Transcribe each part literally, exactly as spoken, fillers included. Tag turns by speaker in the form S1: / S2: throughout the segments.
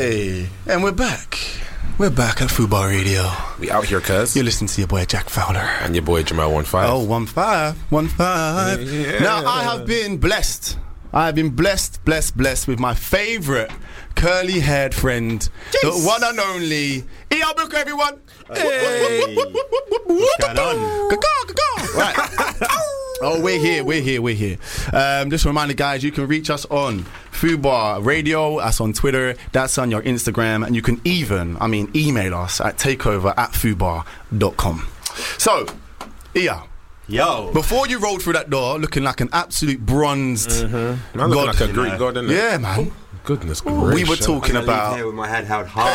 S1: Hey, and we're back. We're back at Fubar Radio.
S2: We out here, cuz.
S1: You're listening to your boy Jack Fowler.
S2: And your boy Jamal One Five.
S1: Oh, one five, one five.
S2: Yeah.
S1: Now, I have been blessed. I have been blessed, blessed, blessed with my favourite curly-haired friend, Jeez. the one and only E R Booker, everyone.
S3: Hey. What's going on?
S1: Right. Oh, we're here, we're here, we're here. Um, just a reminder, guys, you can reach us on Fubar Radio. That's on Twitter. That's on your Instagram. And you can even, I mean, email us at takeover at fubar dot com. So, Ia.
S3: Yo.
S1: Before you rolled through that door looking like an absolute bronzed
S2: mm-hmm.
S1: god.
S2: Like a Greek god, isn't it?
S1: Yeah, man.
S2: Oh, goodness gracious.
S1: We were talking
S3: I'm
S1: about...
S3: leave here with my head held high.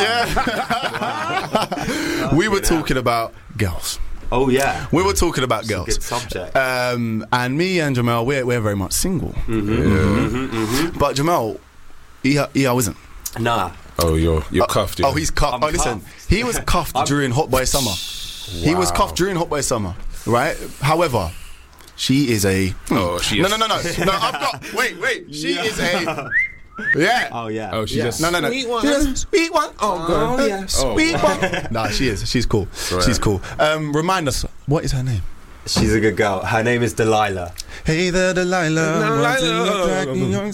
S1: Yeah. We were talking about girls.
S3: Oh, yeah.
S1: We were talking about
S3: It's
S1: girls.
S3: a good subject.
S1: Um, and me and Jamal, we're, we're very much single.
S3: Mm-hmm,
S1: yeah.
S3: mm-hmm, mm-hmm.
S1: But Jamal, he, he isn't.
S3: Nah.
S2: Oh, you're, you're
S1: uh,
S2: cuffed, yeah.
S1: Oh, he's cuffed.
S3: I'm
S1: oh, listen.
S3: cuffed.
S1: He was cuffed during Hot Boy Summer.
S2: Wow.
S1: He was cuffed during Hot Boy Summer, right? However, she is a...
S2: Oh, she
S1: no,
S2: is...
S1: No, no, no, no. No, I've got... Wait, wait. She
S3: Yeah.
S1: is a... Yeah.
S3: Oh, yeah.
S2: Oh, she
S1: Yeah.
S2: just...
S1: No, no, no.
S2: Sweet one.
S1: Yeah, sweet one.
S3: Oh, God.
S1: Uh,
S3: Yeah.
S1: Sweet
S2: Oh,
S1: one. Nah, she is. She's cool.
S2: Right.
S1: She's cool. Um, remind us, what is her name?
S3: She's a good girl. Her name is Delilah.
S1: Hey there, Delilah.
S2: Delilah.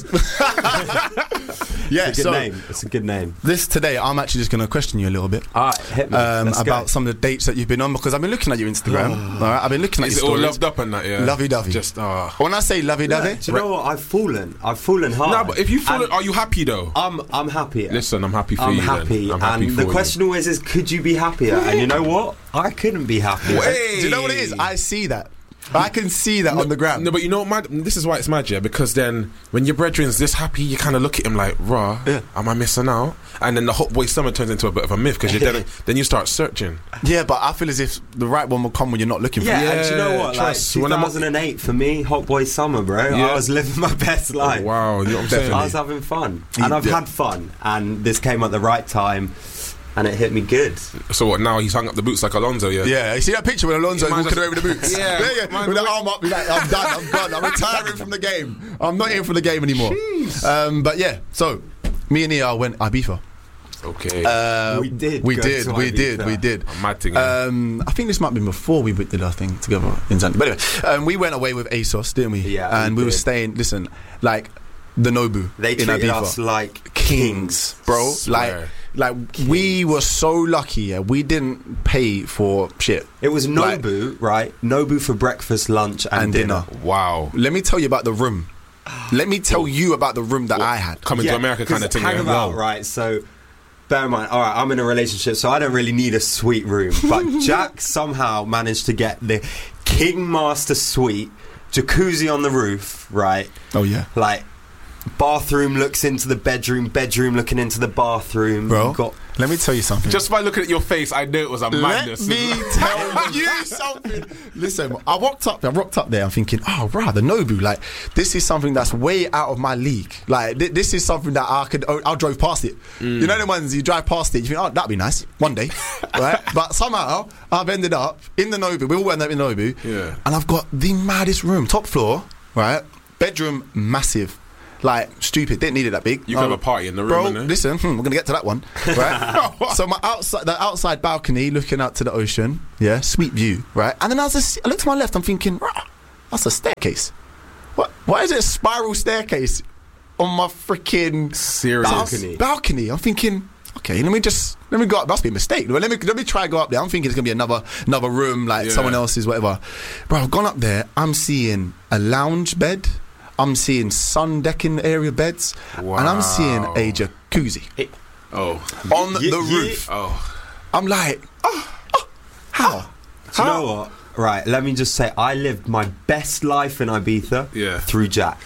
S1: Yeah,
S3: It's a good
S1: so
S3: name. It's a good name.
S1: this today, I'm actually just going to question you a little bit.
S3: All right, hit me.
S1: Um,
S3: Let's
S1: about
S3: go.
S1: some of the dates that you've been on, because I've been looking at your Instagram. All right, I've been looking at
S2: Is it
S1: your
S2: all
S1: stories.
S2: loved up and that, yeah?
S1: Lovey-dovey.
S2: Just, ah.
S1: When I say lovey-dovey,
S3: Yeah, do you know what? I've fallen. I've fallen hard.
S2: No, but if you fall...
S3: And
S2: Are you happy, though?
S3: I'm, I'm happier.
S2: Listen, I'm happy for
S3: I'm
S2: you,
S3: happy.
S2: then. I'm happy
S3: and
S2: for
S3: the
S2: you.
S3: question always is, could you be happier? And you know what? I couldn't be happier.
S2: Wait.
S1: do you know what it is? I see that. I can see that
S2: no,
S1: on the ground.
S2: No, but you know, mad, this is why it's mad, yeah, because then when your brethren's this happy, you kind of look at him like, rah,
S1: Yeah.
S2: am I missing out? And then the Hot Boy Summer turns into a bit of a myth because you then, then you start searching.
S1: Yeah, but I feel as if the right one will come when you're not looking for
S3: Yeah,
S1: it.
S3: and do you know what? Like
S2: trust. When I'm-
S3: two thousand eight for me, Hot Boy Summer, bro.
S2: Yeah.
S3: I was living my best life.
S2: Oh, wow, you know what I'm saying?
S3: I was having fun, and I've
S1: Yeah.
S3: had fun, and this came at the right time, and it hit me good.
S2: So what, now he's hung up the boots like Alonso, yeah?
S1: Yeah, you see that picture when Alonso
S2: Yeah, man,
S1: walking
S2: just-
S1: over the boots?
S2: Yeah,
S1: yeah, yeah.
S2: man,
S1: With the
S2: wait.
S1: arm up, he's like, I'm done, I'm gone, I'm retiring from the game. I'm not in for the game anymore. Um, but yeah, so me and Nia went Ibiza.
S2: Okay.
S1: Uh,
S3: We did
S1: We
S3: go
S1: did,
S3: to
S1: we
S3: Ibiza.
S1: did, we did.
S2: A mad thing, yeah.
S1: Um, I think this might have been before we did our thing together in Zanzibar. But anyway, um, we went away with ASOS, didn't we?
S3: Yeah,
S1: and
S3: we
S1: we, were
S3: did.
S1: staying, listen, like the Nobu
S3: They
S1: in
S3: treated
S1: Ibiza.
S3: us like
S1: Kings, bro.
S2: Swear.
S1: Like, like we were so lucky. Yeah, we didn't pay for shit.
S3: It was
S1: Like-
S3: Nobu, right? Nobu for breakfast, lunch, and,
S1: And dinner.
S2: Wow.
S1: Let me tell you about the room. Let me tell you about the room that I had.
S2: Coming to America kind of
S3: 'cause
S2: thing.
S3: Hang
S2: yeah.
S3: about,
S2: Wow.
S3: right? So, bear in mind, all right, I'm in a relationship, so I don't really need a suite room. But Jack somehow managed to get the King Master Suite, jacuzzi on the roof, right?
S1: Oh yeah,
S3: Like, bathroom looks into the bedroom, bedroom looking into the bathroom.
S1: bro.
S3: You got
S1: Let me tell you something.
S2: Just by looking at your face, I knew it was a
S1: Let
S2: madness.
S1: me tell you something. Listen, I walked up, I rocked up there. I'm thinking, oh, right, the Nobu. Like, this is something that's way out of my league. Like, th- this is something that I could. I drove past it.
S2: Mm.
S1: You know the ones you drive past it. You think, oh, that'd be nice one day, right? But somehow I've ended up in the Nobu. We all went up in the Nobu,
S2: Yeah.
S1: and I've got the maddest room, top floor, right? Bedroom massive. Like, stupid, didn't need it that big.
S2: You can
S1: Um,
S2: have a party in the room,
S1: Bro,
S2: innit?
S1: listen, hmm, we're gonna get to that one, right? So my outside, the outside balcony, looking out to the ocean, yeah, sweet view, right? And then I was just, I looked to my left, I'm thinking, rah, that's a staircase. What? Why is it a spiral staircase on my freaking
S2: Serious.
S3: Balcony.
S1: balcony? I'm thinking, okay, let me just let me go up. Must be a mistake. Let me let me try go up there. I'm thinking it's gonna be another another room, like
S2: Yeah.
S1: someone else's, whatever. Bro, I've gone up there. I'm seeing a lounge bed. I'm seeing sun decking area beds,
S2: Wow.
S1: and I'm seeing a jacuzzi
S2: Oh.
S1: on
S3: Ye-
S1: the
S3: ye-
S1: roof.
S2: Oh.
S1: I'm like, oh, oh how?
S3: Do you know what? Right, let me just say, I lived my best life in Ibiza
S2: Yeah.
S3: through Jack.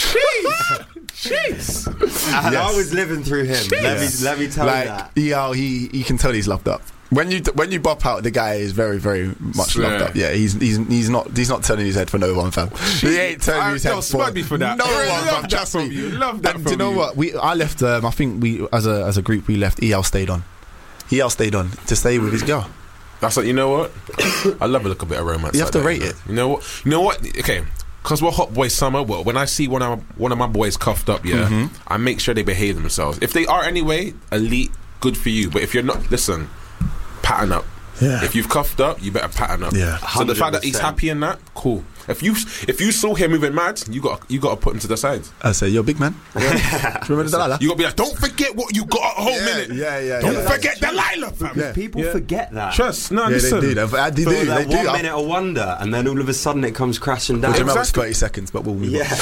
S2: Jeez.
S3: And
S1: Yes.
S3: I was living through him. Let me let me tell
S1: like,
S3: you that.
S1: yeah, he he can tell he's loved up. When you when you bop out, the guy is very very much
S2: Swear.
S1: loved up. Yeah, he's he's he's not he's not turning his head for no one, fam. He ain't turning
S2: I-
S1: his
S2: yo,
S1: head for
S2: smug me for that.
S1: no
S2: I
S1: one,
S2: love
S1: fam.
S2: that
S1: Trust
S2: from
S1: me.
S2: you. Love that
S1: And do you
S2: from
S1: know
S2: you.
S1: what? We I left. Um, I think we as a as a group we left. E L stayed on. E L stayed on to stay with his girl.
S2: That's like, you know what? I love a little bit of romance.
S1: You have
S2: like
S1: to
S2: that,
S1: rate
S2: you know?
S1: it.
S2: You know what? You know what? Okay. because we're hot boy summer. Well, when I see one of one of my boys cuffed up, yeah,
S1: Mm-hmm.
S2: I make sure they behave themselves. If they are anyway, elite, good for you. But if you're not, listen, pattern up.
S1: Yeah.
S2: If you've cuffed up, you better pattern up.
S1: Yeah.
S2: So the fact that he's
S3: one hundred percent.
S2: happy in that, cool. If you if you saw him moving mad, you got you got to put him to the side.
S1: I say, you're a big man. Do you remember Delilah?
S2: You got to be like, don't forget what you got at home,
S1: Yeah,
S2: innit?
S1: yeah, yeah,
S2: Don't
S1: yeah.
S2: forget Delilah, fam.
S1: Yeah.
S3: People
S2: Yeah.
S3: forget that.
S2: Trust, no,
S1: Yeah,
S2: listen.
S1: they do. They, they do.
S3: For
S1: They
S3: that
S1: do.
S3: one
S1: I-
S3: minute of wonder, and then all of a sudden it comes crashing down.
S1: Which amount was
S2: Exactly.
S1: thirty seconds, but we'll move
S3: Yeah.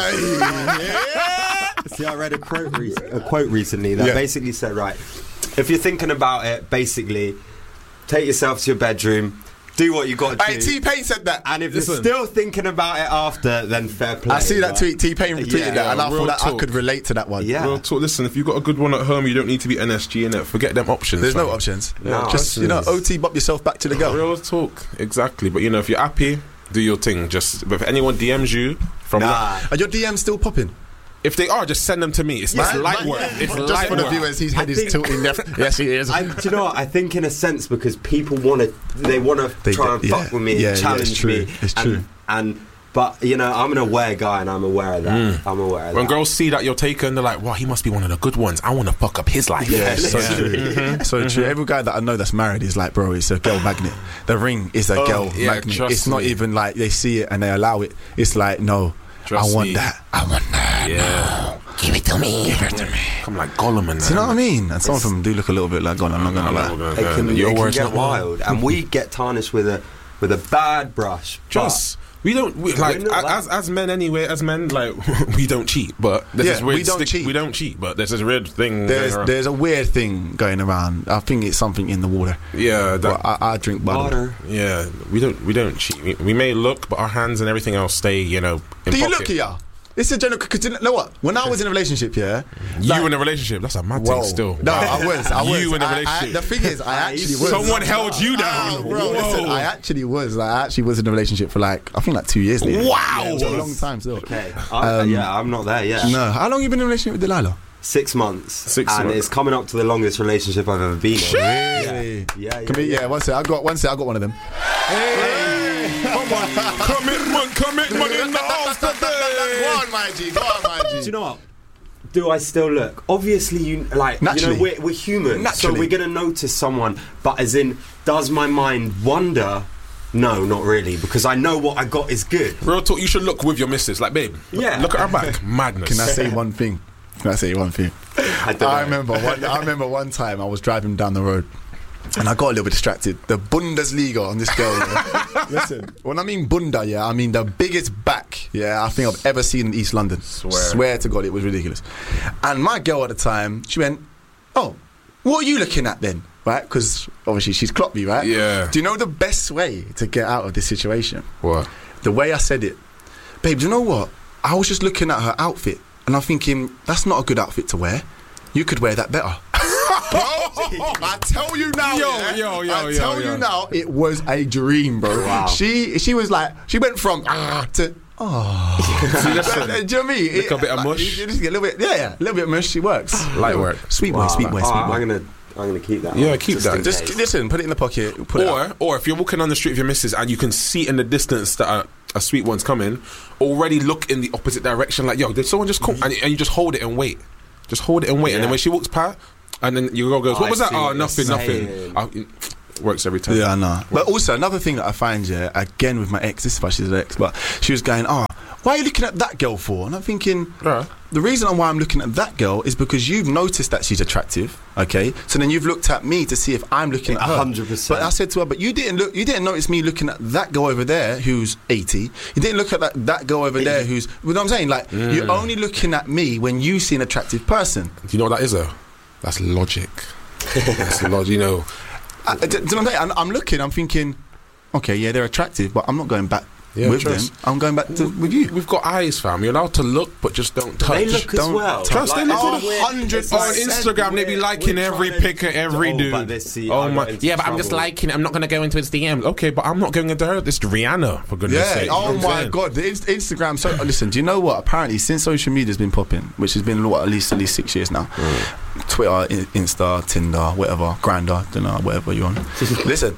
S1: on. Hey.
S3: See, I read a quote, re- a quote recently that
S1: Yeah.
S3: basically said, right, if you're thinking about it, basically, take yourself to your bedroom, do what you got to
S1: Hey,
S3: do.
S1: T-Pain said that.
S3: And if
S2: Listen.
S3: you're still thinking about it after, then fair play.
S1: I see that
S3: but-
S1: tweet. T-Pain retweeted
S3: Yeah,
S1: that, and I
S2: real
S1: thought that I
S2: talk.
S1: could relate to that one.
S3: Yeah.
S2: Real talk. Listen, if you've got a good one at home, you don't need to be N S G in it. Forget them options.
S1: There's no
S2: fam.
S1: options.
S3: No,
S1: Just, you know, O T, bop yourself back to the girl.
S2: Real talk, exactly. But you know, if you're happy, do your thing. Just, but if anyone D Ms you from
S3: Nah.
S2: that,
S1: Are your D Ms still popping?
S2: if they are, just send them to me. It's, it's
S1: Man,
S2: light
S1: man,
S2: work.
S1: yeah.
S2: It's
S1: Just
S2: light
S1: for the
S2: work.
S1: viewers, his head
S3: I
S1: is
S3: think-
S1: tilting left. Yes, he is.
S3: I, do you know what? I think in a sense because people want to, they want to
S1: They
S3: try
S1: do-
S3: and
S1: yeah.
S3: fuck with me,
S1: Yeah,
S3: and
S1: yeah,
S3: challenge
S1: it's true.
S3: me.
S1: It's
S3: and,
S1: true.
S3: And but you know, I'm an aware guy, and I'm aware of that.
S1: Mm.
S3: I'm aware of
S2: When
S3: that.
S2: girls see that you're taken, they're like, "Wow, he must be one of the good ones. I want to fuck up his life."
S3: Yeah,
S1: So
S3: literally.
S1: true. So true. Every guy that I know that's married is like, bro, it's a girl magnet. The ring is a
S2: Oh,
S1: girl
S2: yeah,
S1: magnet.
S2: trust
S1: It's not
S2: me.
S1: even like they see it and they allow it. It's like, no,
S2: Trust
S1: I want
S2: me.
S1: that. I want that.
S2: Yeah.
S1: Give it to me. Give it to me.
S2: I'm like Gollum and that.
S1: Do you know what I mean? And some of them do look a little bit like God. I'm not gonna lie.
S3: It can,
S2: Your
S3: it can
S2: words,
S3: get
S2: not mine.
S3: wild, and we get tarnished with a with a bad brush. but-
S2: Just we don't we, like
S3: We're not
S2: as
S3: like-
S2: as men anyway. As men, like we don't cheat, but there's
S1: Yeah,
S2: this weird
S1: we don't
S2: stick-
S1: cheat.
S2: We don't cheat, but there's this weird thing.
S1: There's
S2: going around.
S1: there's a weird thing going around. I think it's something in the water.
S2: yeah, that,
S1: But I, I drink butter.
S3: water.
S2: yeah. We don't we don't cheat. We, we may look, but our hands and everything else stay. You know. In
S1: Do you
S2: pocket.
S1: look here? It's a general. Because you know what? When I was in a relationship, yeah.
S2: You
S1: like-
S2: in a relationship? That's a mad
S1: Whoa.
S2: thing. Still,
S1: No, I was. I was.
S2: You in a
S1: I- I-
S2: relationship?
S1: the thing is, I actually was.
S2: Someone held you
S1: Oh,
S2: down,
S1: bro, listen,
S2: Whoa.
S1: I actually was. Like, I actually was in a relationship for like I think like two years. Now.
S2: Wow.
S1: Yeah, it was a long time still.
S3: Okay, I,
S1: Um,
S3: yeah, I'm not there yet.
S1: No, how long you been in a relationship with Delilah?
S3: Six months,
S2: Six
S3: and
S2: months.
S3: it's coming up to the longest relationship I've ever been in.
S1: Really?
S3: Yeah, yeah,
S1: Can we,
S3: yeah.
S1: yeah. One sec. I got one sec. I got one of them.
S2: Come on, commitment, commitment in the house today.
S1: Go on, my G. Go on, my
S3: Do
S1: G.
S3: you know what? Do I still look? Obviously, you like.
S1: Naturally.
S3: You know, we're, we're human,
S1: Naturally.
S3: so we're gonna notice someone. But as in, does my mind wonder? No, not really, because I know what I got is good.
S2: Real talk. You should look with your missus, like, babe.
S3: Yeah.
S2: Look at her back. Madness.
S1: Can I say one thing? Can I say one thing?
S3: I don't
S1: I
S3: know.
S1: remember one, I remember one time I was driving down the road and I got a little bit distracted. The Bundesliga on this girl. Yeah. Listen, when I mean Bunda, yeah, I mean the biggest back, yeah, I think I've ever seen in East London.
S2: Swear.
S1: Swear to God, it was ridiculous. And my girl at the time, she went, "Oh, what are you looking at then?" Right? Because obviously she's clocked me, right?
S2: Yeah.
S1: Do you know the best way to get out of this situation?
S2: What?
S1: The way I said it, babe, do you know what? I was just looking at her outfit and I'm thinking, that's not a good outfit to wear. You could wear that better. Bro, I tell you now,
S2: Yo,
S1: yeah,
S2: yo, yo,
S1: I
S2: yo,
S1: tell
S2: yo.
S1: you now, it was a dream, bro.
S3: Wow.
S1: She she was like, she went from ah to oh.
S2: See, listen,
S1: Do you know what I mean?
S2: Look a bit of
S1: like,
S2: mush.
S1: you just get a little bit, yeah, yeah, a little bit of mush. She works.
S2: Light work.
S1: Sweet boy,
S3: Wow.
S1: sweet boy,
S3: Oh,
S1: sweet boy.
S3: I'm gonna, I'm gonna keep that.
S2: Yeah,
S3: on,
S2: keep
S3: just
S2: that.
S3: in
S1: Just
S3: case.
S1: listen, put it in the pocket. Put it
S2: Or,
S1: out.
S2: or if you're walking on the street with your missus and you can see in the distance that a, a sweet one's coming, already look in the opposite direction. Like, yo, did someone just come? And, and you just hold it and wait. Just hold it and wait. And then
S3: Yeah.
S2: when she walks past, and then your girl goes, "What
S3: I
S2: was that?"
S3: see
S2: Oh,
S3: what you're
S2: nothing,
S3: saying.
S2: nothing. I, works every time.
S1: Yeah, I know. But also another thing that I find, yeah, again with my ex, this is why she's an ex, but she was going, "Oh, why are you looking at that girl for?" And I'm thinking,
S2: Yeah.
S1: the reason why I'm looking at that girl is because you've noticed that she's attractive, okay? So then you've looked at me to see if I'm looking at her.
S3: one hundred percent.
S1: But I said to her, but you didn't look, you didn't notice me looking at that girl over there who's eighty. You didn't look at that, that girl over there who's, you know what I'm saying? Like, you're only looking at me when you see an attractive person.
S2: Do you know what that is, though? That's logic. That's logic. You know.
S1: I, do, do you know what I'm saying? I'm, I'm looking, I'm thinking, okay, yeah, they're attractive, but I'm not going back
S2: Yeah,
S1: with
S2: trust.
S1: them. I'm going back to, with you.
S2: We've got eyes, fam. You're allowed to look, but just don't touch.
S3: They look as
S1: Don't
S3: well.
S2: trust, they look
S3: oh,
S2: as
S3: we're-
S1: one hundred
S3: it's
S2: On
S3: like-
S2: Instagram, they be
S3: we're-
S2: liking
S3: we're
S2: every
S3: trying to-
S2: pic of every
S3: Oh,
S2: dude.
S3: but this, see,
S2: oh
S3: I
S2: my,
S3: got into
S2: yeah, but I'm just
S3: trouble.
S2: liking it. I'm not gonna go into his D Ms. Okay, but I'm not going into her. This is Rihanna, for goodness
S1: Yeah.
S2: sake.
S1: Oh
S2: You know what I'm
S1: my
S2: saying?
S1: God. The inst- Instagram. So listen. Do you know what? Apparently, since social media's been popping, which has been what at least at least six years now. Twitter, I- Insta, Tinder, whatever, Grindr, don't know, whatever you're on. Listen,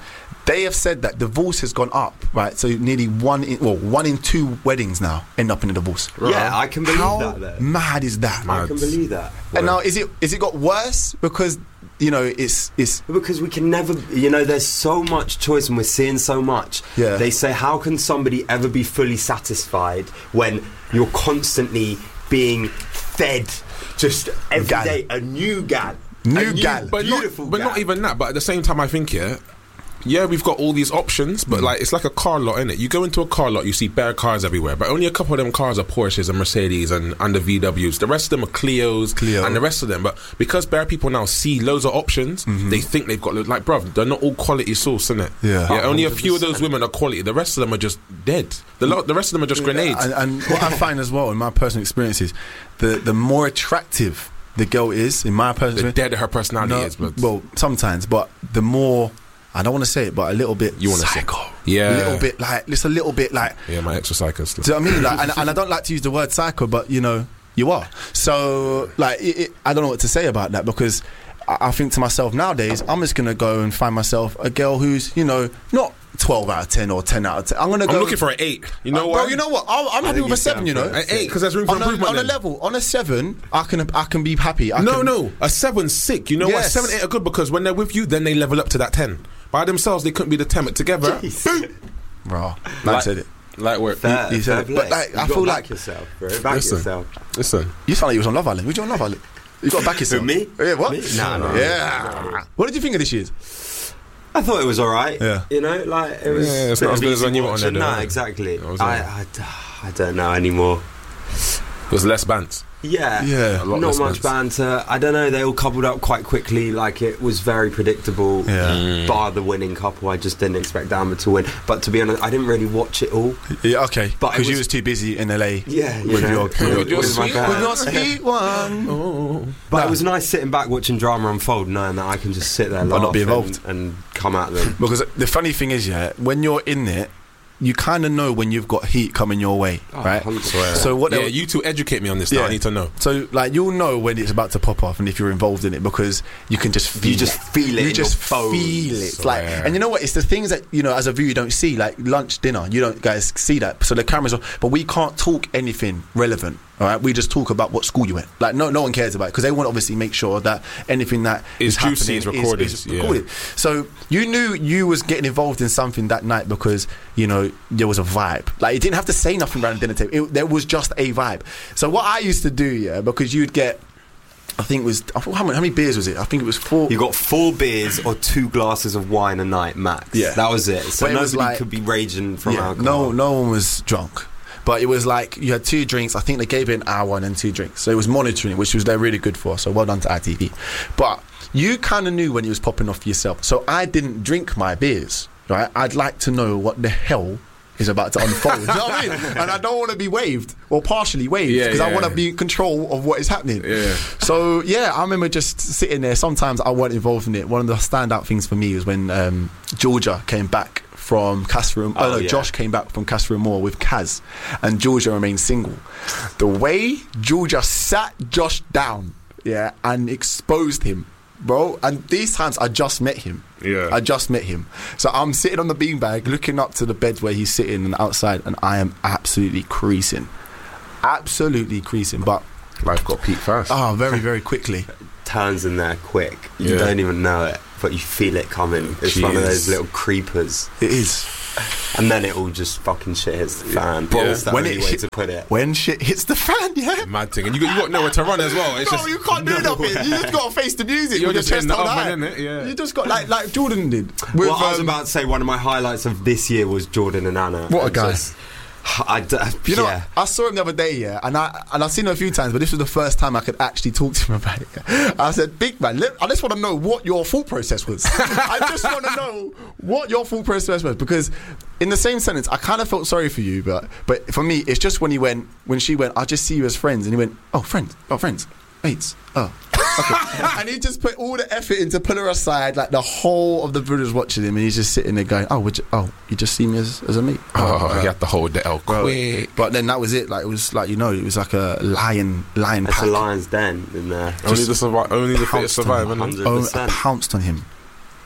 S1: they have said that divorce has gone up, right? So nearly one in, well, one in two weddings now end up in a divorce.
S3: Yeah, I can believe
S1: How
S3: that. Though.
S1: mad is that?
S3: I can believe that.
S1: And now, is it is it got worse because you know it's it's
S3: because we can never, you know, there's so much choice and we're seeing so much.
S1: Yeah.
S3: They say, how can somebody ever be fully satisfied when you're constantly being fed just every
S1: Gal.
S3: day a new gal,
S1: New
S3: a
S1: gal.
S2: But
S3: beautiful
S2: not, but
S3: gal.
S2: not even that. But at the same time, I think yeah, yeah, we've got all these options, but like it's like a car lot, innit? You go into a car lot, you see bare cars everywhere, but only a couple of them cars are Porsches and Mercedes and, and the V Ws. The rest of them are Clios
S1: Clio.
S2: and the rest of them. But because bare people now see loads of options,
S1: Mm-hmm.
S2: they think they've got like, bruv, they're not all quality sauce, innit?
S1: Yeah.
S2: yeah. Only a
S3: one hundred
S2: few of those
S3: percent.
S2: women are quality. The rest of them are just dead. The lo- the rest of them are just grenades.
S1: And, and what I find as well in my personal experiences, the the more attractive the girl is, in my personal
S2: the
S1: experience,
S2: dead her personality
S1: no,
S2: is. But
S1: well, sometimes, but the more. I don't want to say it, but a little bit
S2: You wanna say it.
S1: psycho.
S2: Yeah.
S1: A little bit like, just a little bit like,
S2: yeah, my ex was psycho.
S1: do you know what I mean? Like, and, and I don't like to use the word psycho, but you know, you are. So, like, it, it, I don't know what to say about that because I, I think to myself nowadays, I'm just going to go and find myself a girl who's, you know, not twelve out of ten or ten out of ten. I'm going to
S2: I'm
S1: go.
S2: looking for an eight. You know
S1: Uh,
S2: what?
S1: Bro, you know what? I'm, I'm happy
S3: think
S1: with a
S3: it's
S1: seven, you know.
S3: down for
S2: An eight because there's room for
S1: On a,
S2: improvement.
S1: on a
S2: then.
S1: level, on a seven, I can I can be happy. I
S2: No,
S1: can,
S2: no, a seven's sick. You know what?
S1: Yes.
S2: Seven, eight are good because when they're with you, then they level up to that ten. By themselves, they couldn't be the ten, but together,
S1: Bro, man
S2: Like-
S1: said it.
S2: light work.
S3: Fair,
S1: You said
S3: fair
S1: it. But,
S3: play.
S1: like,
S3: You
S1: I
S3: gotta
S1: feel
S3: back
S1: like-
S3: yourself, bro. Back
S2: Listen.
S3: yourself.
S2: Listen,
S1: You sound like you was on Love Island. Was you on Love Island? You got to back yourself.
S3: Who, me?
S1: Yeah, what?
S3: Me? Nah, nah,
S1: Yeah.
S3: nah.
S1: What did you think of this year's?
S3: I thought it was alright.
S1: Yeah.
S3: You know, like it was.
S2: Yeah, it's
S3: a bit
S2: not as
S3: of
S2: good as
S3: easy
S2: when you were on
S3: watching.
S2: there, though,
S3: Nah,
S2: yeah.
S3: exactly.
S2: That was
S3: I,
S2: alright.
S3: I, I don't know anymore.
S2: it was less bants.
S3: Yeah,
S1: Yeah.
S2: A lot
S3: not
S2: less
S3: much
S2: bands.
S3: banter. I don't know. They all coupled up quite quickly. Like it was very predictable.
S1: Yeah.
S2: Mm.
S3: Bar the winning couple, I just didn't expect Amber to win. But to be honest, I didn't really watch it all.
S1: Yeah, okay.
S3: But it
S1: Because you
S3: was-
S1: was too busy in L A.
S3: Yeah, you
S1: with
S3: know,
S1: your,
S3: with-
S2: with your
S3: with my
S2: sweet
S3: band.
S1: with your sweet one.
S2: Oh,
S3: But
S1: Nah.
S3: it was nice sitting back watching drama unfold, knowing that I can just sit there,
S1: But
S3: laugh
S1: not be
S3: and-
S1: involved.
S3: and, come at them.
S1: Because the funny thing is, yeah, when you're in it, you kind of know when you've got heat coming your way,
S3: Oh,
S1: right?
S3: one hundred percent.
S1: So what?
S2: yeah,
S1: they-
S2: you two educate me on this. Now. I need to know.
S1: So like you'll know when it's about to pop off and if you're involved in it because you can just feel
S3: You just
S1: it.
S3: feel it
S1: You
S3: in
S1: just
S3: your bones.
S1: feel it. It's like,
S2: Swear.
S1: and you know what? It's the things that you know as a viewer you don't see, like lunch, dinner. You don't guys see that. So the cameras are, but we can't talk anything relevant. All right, we just talk about what school you went. Like no, no one cares about it because they want to obviously make sure that anything that
S2: Is
S1: is
S2: juicy,
S1: happening
S2: is recorded,
S1: is,
S2: yeah.
S1: recorded. So you knew you was getting involved in something that night because you know there was a vibe. Like you didn't have to say nothing around the dinner table. It, there was just a vibe. So what I used to do, yeah, because you'd get, I think it was I thought, how many, how many beers was it? I think it was four.
S3: You got four beers or two glasses of wine a night max.
S1: Yeah.
S3: That was it. So
S1: But it was
S3: nobody
S1: like-
S3: could be raging from
S1: Yeah,
S3: alcohol.
S1: no, no one was drunk. But it was like you had two drinks. I think they gave it an hour and then two drinks. So it was monitoring it, which was they're really good for. So well done to I T V. But you kind of knew when you was popping off for yourself. So I didn't drink my beers. Right? I'd like to know what the hell is about to unfold. You know what I mean? And I don't want to be waved or partially waved
S2: Yeah,
S1: because I
S2: yeah.
S1: want to be in control of what is happening.
S2: Yeah.
S1: So yeah, I remember just sitting there. Sometimes I wasn't involved in it. One of the standout things for me was when um, Georgia came back from Casper. Oh,
S3: Oh,
S1: no,
S3: yeah.
S1: Josh came back from Casper Moore with Kaz, and Georgia remained single. The way Georgia sat Josh down, yeah, and exposed him, bro. And these times I just met him.
S2: Yeah.
S1: I just met him. So I'm sitting on the beanbag, looking up to the bed where he's sitting and outside, and I am absolutely creasing, absolutely creasing. But
S2: Life got peaked fast.
S1: oh, very, very quickly.
S3: Turns in there quick. You
S2: Yeah.
S3: don't even know it, but you feel it coming. It's one of
S2: Jeez.
S3: those little creepers.
S1: It is.
S3: And then it all just fucking shit hits the fan.
S2: Bro,
S3: That's the
S1: when
S3: only
S1: it
S3: way
S1: hit-
S3: to put it.
S1: When shit hits the fan, yeah.
S2: Mad thing, and you got you got nowhere to run as well. It's
S1: No,
S2: just
S1: you can't do nothing. You just got to face the music.
S2: You're
S1: with your
S2: just in
S1: chest
S2: the
S1: on
S2: oven,
S1: high.
S2: innit? Yeah.
S1: You just got like like Jordan did. With,
S3: Well, I was
S1: um,
S3: about to say one of my highlights of this year was Jordan and Anna.
S1: What a
S3: And
S1: guy.
S3: just- I d-
S1: You know,
S3: yeah.
S1: I saw him the other day, yeah, and I and I've seen him a few times, but this was the first time I could actually talk to him about it. I said, "Big man, let, I just want to know what your thought process was. I just want to know what your thought process was because." In the same sentence, I kind of felt sorry for you, but but for me, it's just when he went, when she went, I just see you as friends, and he went, oh friends, oh friends, mates, oh, okay, and he just put all the effort into pull her aside, like the whole of the brothers watching him, and he's just sitting there going, oh, would you, oh, you just see me as, as a mate,
S2: Oh,
S1: uh,
S2: you have to hold the L
S1: Bro,
S2: quick.
S1: but then that was it. Like it was like you know, it was like a lion, lion
S3: It's
S1: pack.
S3: a lion's den in there.
S2: Only the survive, only the fittest
S1: pounced on
S2: survive.
S1: him.
S2: innit?
S3: one hundred
S1: Oh,
S3: percent.
S1: pounced on him,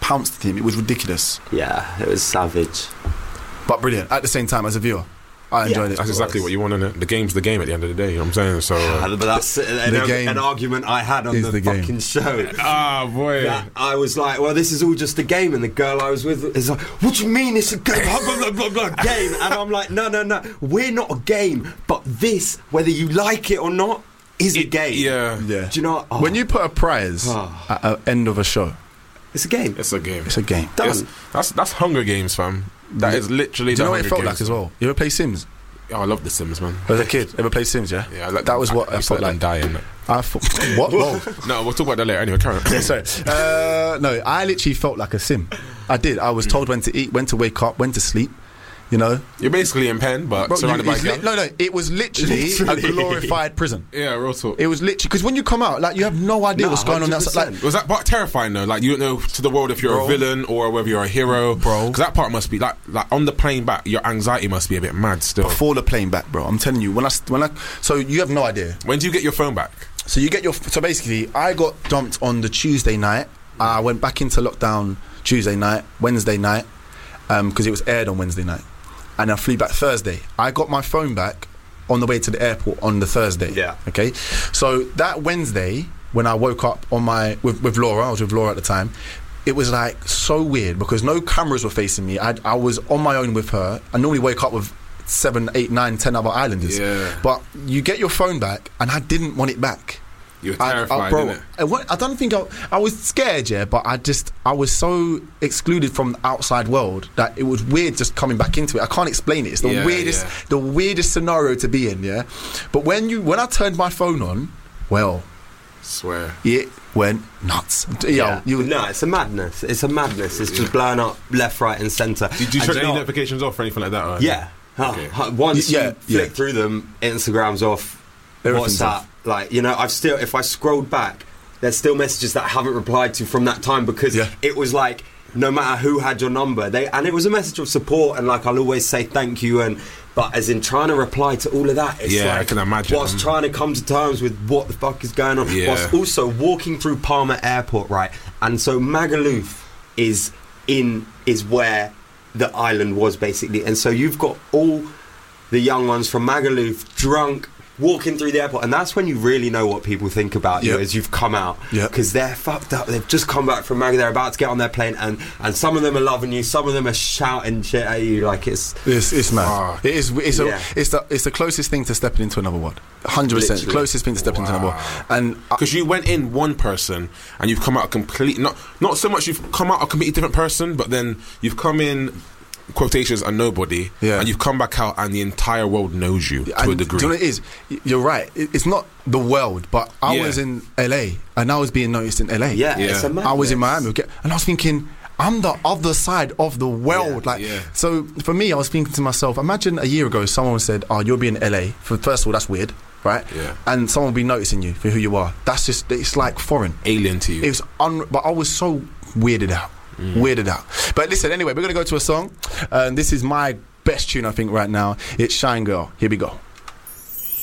S1: pounced at him. It was ridiculous,
S3: Yeah, it was savage.
S1: but brilliant. At the same time, as a viewer, I enjoyed
S3: Yeah.
S1: it.
S2: That's exactly what you want, innit? The game's the game at the end of the day, you know what I'm saying? So, uh,
S3: Uh, but that's an,
S1: the
S3: an,
S1: game
S3: an argument I had on
S1: is
S3: the,
S1: the game.
S3: fucking show.
S2: ah, boy.
S3: That I was like, well, this is all just a game, and the girl I was with is like, what do you mean it's a game? Blah, blah, blah, blah, blah, game. And I'm like, no, no, no, we're not a game, but this, whether you like it or not, is a game.
S2: Yeah.
S1: Yeah.
S3: Do you know what? Oh,
S1: When you put a prize
S3: Oh.
S1: at the end of a show,
S3: it's a game.
S2: It's a game.
S1: it's a game.
S3: Done.
S2: It's- that's, that's Hunger Games, fam. That is literally
S1: Do you
S2: the
S1: know what it
S2: Hunger
S1: felt
S2: Games.
S1: like as well? You ever play Sims?
S2: Oh, I love The Sims, man.
S1: As a kid, ever play Sims? Yeah.
S2: Yeah, I like
S1: that was
S2: I,
S1: what
S2: I,
S1: I felt like.
S2: dying.
S1: I thought, what? Whoa.
S2: No, we'll talk about that later. Anyway, Karen.
S1: Yeah, sorry. Uh, no, I literally felt like a sim. I did. I was told when to eat, when to wake up, when to sleep. You know,
S2: You're basically in pen, but
S1: Bro,
S2: surrounded
S1: you-
S2: by
S1: it's li-
S2: gang.
S1: no, no. It was literally,
S3: Literally.
S1: a glorified prison.
S2: Yeah, real talk.
S1: It was literally because when you come out, like you have no idea
S3: Nah,
S1: what's going on
S3: one hundred
S1: outside.
S3: percent.
S1: Like,
S2: Was that part terrifying though? Like you don't know to the world if you're
S1: Bro.
S2: a villain or whether you're a hero,
S1: Bro.
S2: Because that part must be like, like on the plane back, your anxiety must be a bit mad still.
S1: before the plane back, bro. I'm telling you, when I when I so you have no idea.
S2: When do you get your phone back?
S1: So you get your so basically, I got dumped on the Tuesday night. I went back into lockdown Tuesday night, Wednesday night, because it was aired on Wednesday night, and I flew back Thursday. I got my phone back on the way to the airport on the Thursday.
S3: Yeah.
S1: Okay. So that Wednesday, when I woke up on my with, with Laura, I was with Laura at the time. It was like so weird because no cameras were facing me. I I was on my own with her. I normally wake up with seven, eight, nine, ten other islanders.
S2: Yeah.
S1: But you get your phone back, and I didn't want it back.
S2: You're
S1: I-
S2: terrified,
S1: I, bro,
S2: innit?
S1: I, wa- I don't think I, I was scared, yeah, but I just I was so excluded from the outside world that it was weird just coming back into it. I can't explain it. It's the
S2: Yeah,
S1: weirdest,
S2: yeah.
S1: the weirdest scenario to be in, yeah. But when you when I turned my phone on, well,
S2: Swear.
S1: it went nuts. Yo,
S3: Yeah.
S1: you
S3: no, it's a madness. It's a madness. It's just blowing up left, right, and centre.
S2: Did you
S3: And
S2: shut
S3: you
S2: any
S3: know-
S2: notifications off or anything like that? Or
S3: Yeah. Huh,
S2: Okay.
S3: huh, Once
S1: Y- yeah,
S3: you flick
S1: yeah.
S3: through them, Instagram's off,
S1: Everything's
S3: WhatsApp.
S1: off.
S3: Like, you know, I've still, if I scrolled back, there's still messages that I haven't replied to from that time because
S1: Yeah.
S3: it was like, no matter who had your number, they and it was a message of support and like I'll always say thank you and but as in trying to reply to all of that, it's
S2: Yeah, I
S3: like
S2: can imagine.
S3: whilst trying to come to terms with what the fuck is going on,
S2: Yeah.
S3: whilst also walking through Palmer Airport, right? And so Magaluf is in is where the island was basically, and so you've got all the young ones from Magaluf drunk walking through the airport, and that's when you really know what people think about you
S1: Yep.
S3: as you've come out,
S1: Yep.
S3: because they're fucked up. They've just come back from Magaluf, they're about to get on their plane, and and some of them are loving you, some of them are shouting shit at you like it's
S1: It's, it's mad.
S2: Fuck.
S1: It is. It's,
S3: Yeah.
S1: a, it's the it's the closest thing to stepping into another world. Hundred percent,
S3: Literally.
S1: closest thing to stepping into another world. And I,
S2: Because you went in one person and you've come out a complete not not so much you've come out a completely different person, but then you've come in quotations a nobody,
S1: Yeah.
S2: and you've come back out and the entire world knows you to
S1: and
S2: a degree.
S1: do you know what it is? Y- You're right. It- It's not the world, but I
S2: Yeah.
S1: was in L A and I was being noticed in L A.
S3: yeah,
S2: Yeah.
S3: it's a
S1: I was in
S3: madness.
S1: Miami, okay, and I was thinking, I'm the other side of the world.
S3: Yeah.
S1: like,
S2: Yeah.
S1: so for me, I was thinking to myself, imagine a year ago, someone said, "Oh, you'll be in L A." For first of all, that's weird, right?
S2: Yeah.
S1: And someone will be noticing you for who you are. That's just, it's like foreign.
S2: Alien to you.
S1: It was un- but I was so weirded out. Weirded out. But listen, anyway, we're going to go to a song. And this is my best tune, I think, right now. It's Shine Girl. Here we go.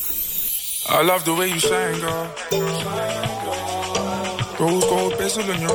S4: I love the way you shine, girl. Rose gold bezel on your